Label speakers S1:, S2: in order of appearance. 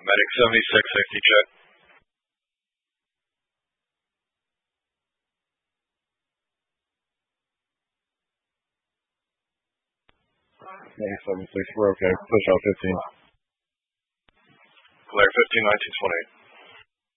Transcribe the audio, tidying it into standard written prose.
S1: Medic 76, safety check.
S2: Medic 76, we're okay. Push out 15.
S1: Glare 15, 1928.